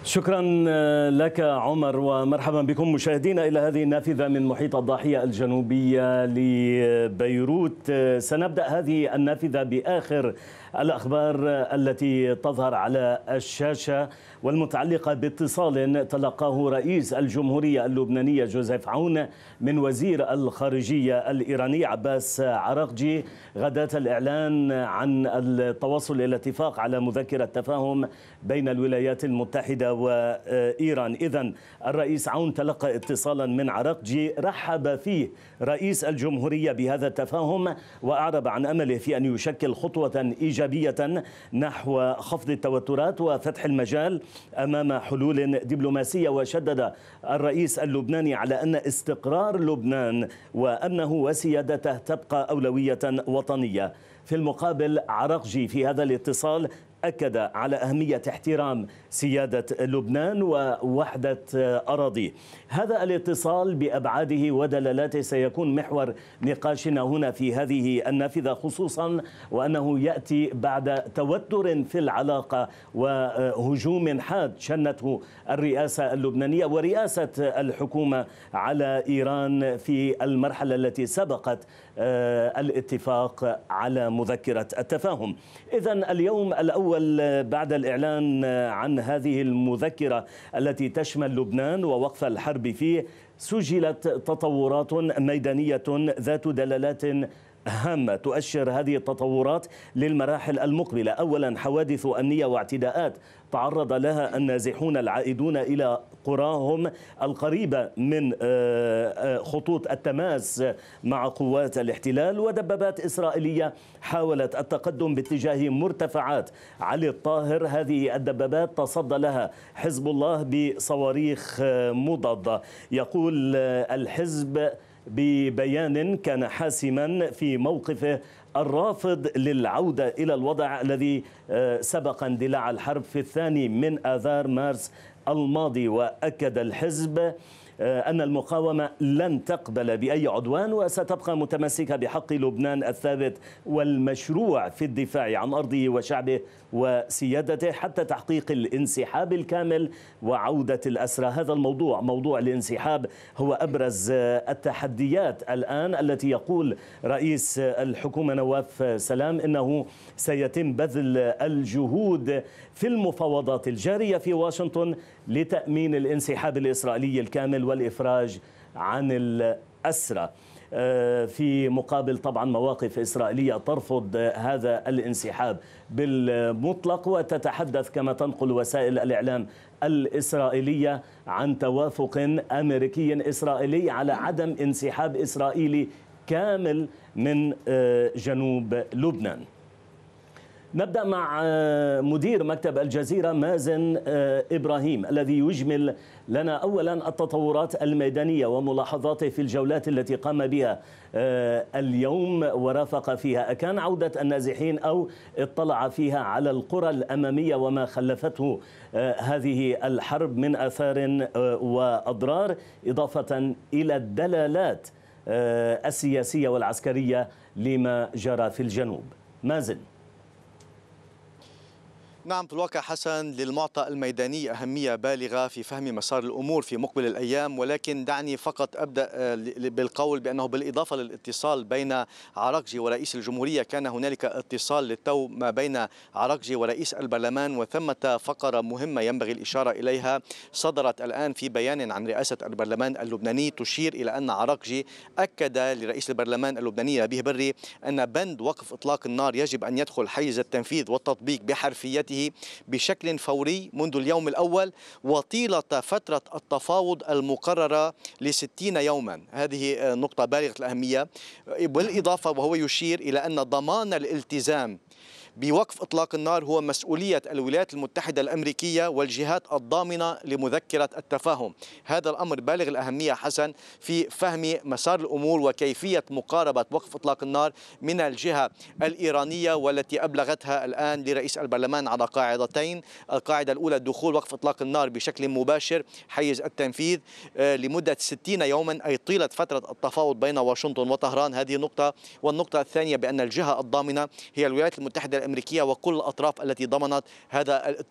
شكرا لك عمر، ومرحبا بكم مشاهدينا إلى هذه النافذة من محيط الضاحية الجنوبية لبيروت. سنبدأ هذه النافذة بآخر الأخبار التي تظهر على الشاشة والمتعلقة باتصال تلقاه رئيس الجمهورية اللبنانية جوزيف عون من وزير الخارجية الإيراني عباس عراقجي غداة الإعلان عن التوصل إلى اتفاق على مذكرة تفاهم بين الولايات المتحدة وإيران. إذن الرئيس عون تلقى اتصالا من عراقجي رحب فيه رئيس الجمهورية بهذا التفاهم، وأعرب عن أمله في أن يشكل خطوة إيجابية نحو خفض التوترات وفتح المجال أمام حلول دبلوماسية. وشدد الرئيس اللبناني على أن استقرار لبنان وأمنه وسيادته تبقى أولوية وطنية. في المقابل عراقجي في هذا الاتصال أكد على أهمية احترام سيادة لبنان ووحدة أراضيه. هذا الاتصال بأبعاده ودلالاته سيكون محور نقاشنا هنا في هذه النافذة، خصوصا وأنه يأتي بعد توتر في العلاقة وهجوم حاد شنته الرئاسة اللبنانية ورئاسة الحكومة على إيران في المرحلة التي سبقت الاتفاق على مذكرة التفاهم. إذن اليوم الأول بعد الإعلان عن هذه المذكرة التي تشمل لبنان ووقف الحرب فيه، سجلت تطورات ميدانية ذات دلالات هامة تؤشر هذه التطورات للمراحل المقبلة. أولا، حوادث أمنية واعتداءات تعرض لها النازحون العائدون إلى قراهم القريبة من خطوط التماس مع قوات الاحتلال، ودبابات إسرائيلية حاولت التقدم باتجاه مرتفعات علي الطاهر. هذه الدبابات تصدى لها حزب الله بصواريخ مضادة. يقول الحزب ببيان كان حاسما في موقفه الرافض للعودة إلى الوضع الذي سبق اندلاع الحرب في 2 آذار مارس الماضي. وأكد الحزب أن المقاومة لن تقبل بأي عدوان وستبقى متمسكة بحق لبنان الثابت والمشروع في الدفاع عن أرضه وشعبه وسيادته حتى تحقيق الانسحاب الكامل وعودة الأسرى. هذا الموضوع، موضوع الانسحاب، هو أبرز التحديات الآن التي يقول رئيس الحكومة نواف سلام إنه سيتم بذل الجهود في المفاوضات الجارية في واشنطن لتأمين الانسحاب الإسرائيلي الكامل والإفراج عن الأسرى. في مقابل طبعا مواقف إسرائيلية ترفض هذا الانسحاب بالمطلق، وتتحدث كما تنقل وسائل الإعلام الإسرائيلية عن توافق أمريكي إسرائيلي على عدم انسحاب إسرائيلي كامل من جنوب لبنان. نبدأ مع مدير مكتب الجزيرة مازن إبراهيم الذي يجمل لنا أولا التطورات الميدانية وملاحظاته في الجولات التي قام بها اليوم ورافق فيها أكان عودة النازحين أو اطلع فيها على القرى الأمامية وما خلفته هذه الحرب من آثار وأضرار، إضافة إلى الدلالات السياسية والعسكرية لما جرى في الجنوب. مازن. نعم، في الواقع حسن للمعطى الميداني أهمية بالغة في فهم مسار الأمور في مقبل الأيام، ولكن دعني فقط أبدأ بالقول بأنه بالإضافة للاتصال بين عراقجي ورئيس الجمهورية كان هنالك اتصال للتو ما بين عراقجي ورئيس البرلمان، وثمة فقرة مهمة ينبغي الإشارة إليها صدرت الآن في بيان عن رئاسة البرلمان اللبناني تشير إلى أن عراقجي أكد لرئيس البرلمان اللبناني نبيه بري أن بند وقف إطلاق النار يجب أن يدخل حيز التنفيذ والتطبيق بحرفيته بشكل فوري منذ اليوم الأول وطيلة فترة التفاوض المقررة ل60 يوما. هذه نقطة بالغة الأهمية. بالإضافة وهو يشير إلى أن ضمان الالتزام بوقف إطلاق النار هو مسؤولية الولايات المتحدة الأمريكية والجهات الضامنة لمذكرة التفاهم. هذا الأمر بالغ الأهمية حسن في فهم مسار الأمور وكيفية مقاربة وقف إطلاق النار من الجهة الإيرانية، والتي أبلغتها الآن لرئيس البرلمان على قاعدتين. القاعدة الأولى دخول وقف إطلاق النار بشكل مباشر حيز التنفيذ لمدة 60 يوما، أي طيلة فترة التفاوض بين واشنطن وطهران. هذه نقطة. والنقطة الثانية بأن الجهة الضامنة هي الولايات المتحدة الأمريكية وكل الأطراف التي ضمنت هذا